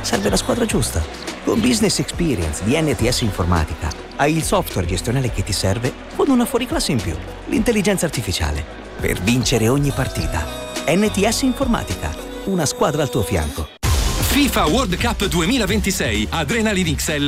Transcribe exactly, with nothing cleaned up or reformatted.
serve la squadra giusta. Con Business Experience di N T S Informatica hai il software gestionale che ti serve con una fuoriclasse in più, l'intelligenza artificiale, per vincere ogni partita. N T S Informatica, una squadra al tuo fianco. FIFA World Cup duemilaventisei Adrenaline X L